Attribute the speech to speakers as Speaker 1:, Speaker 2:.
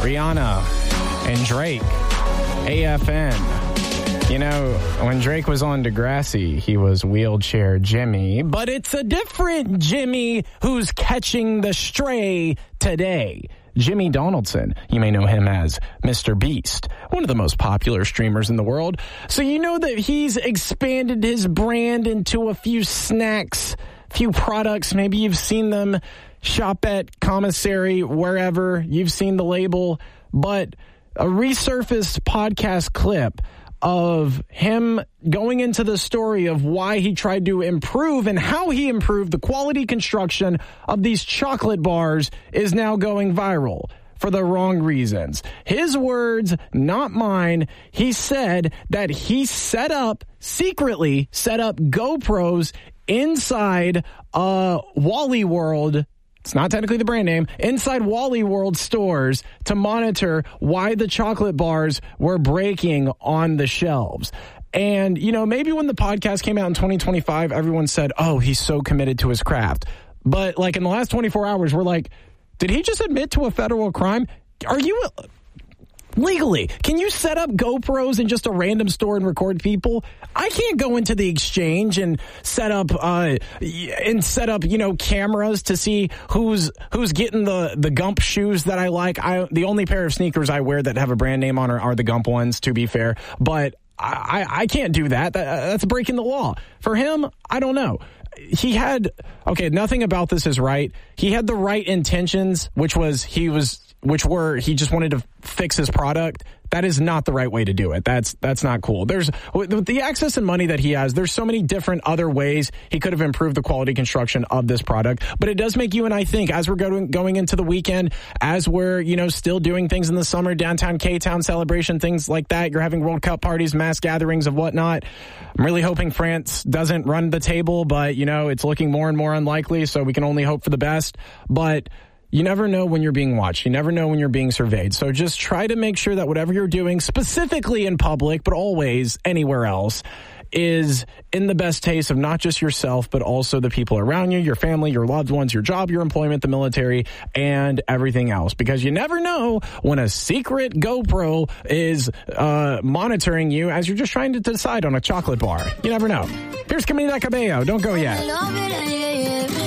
Speaker 1: Rihanna and Drake, AFN. You know, when Drake was on Degrassi, he was Wheelchair Jimmy, but it's a different Jimmy who's catching the stray today. Jimmy Donaldson, you may know him as Mr. Beast, one of the most popular streamers in the world. So you know that he's expanded his brand into a few snacks, few products. Maybe you've seen them shop at Commissary, wherever. You've seen the label. But a resurfaced podcast clip of him going into the story of why he tried to improve and how he improved the quality construction of these chocolate bars is now going viral for the wrong reasons. His words, not mine. He said that he secretly set up GoPros inside Wally World. It's not technically the brand name, inside Wally World stores to monitor why the chocolate bars were breaking on the shelves. And, you know, maybe when the podcast came out in 2025, everyone said, oh, he's so committed to his craft. But like in the last 24 hours, we're like, did he just admit to a federal crime? Are you legally? Can you set up GoPros in just a random store and record people? I can't go into the exchange and set up, you know, cameras to see who's getting the Gump shoes that I like. The only pair of sneakers I wear that have a brand name on are the Gump ones, to be fair. But I can't do that. That's breaking the law. For him, I don't know. Nothing about this is right. He had the right intentions, which were he just wanted to fix his product. That is not the right way to do it. That's not cool. There's with the access and money that he has, there's so many different other ways he could have improved the quality construction of this product. But it does make you and I think, as we're going into the weekend, as we're, you know, still doing things in the summer, downtown K-Town celebration, things like that. You're having World Cup parties, mass gatherings of whatnot. I'm really hoping France doesn't run the table, but, you know, it's looking more and more unlikely, so we can only hope for the best. But you never know when you're being watched. You never know when you're being surveyed. So just try to make sure that whatever you're doing, specifically in public, but always anywhere else, is in the best taste of not just yourself, but also the people around you, your family, your loved ones, your job, your employment, the military, and everything else. Because you never know when a secret GoPro is monitoring you as you're just trying to decide on a chocolate bar. You never know. Here's Camila Cabello. Don't go yet.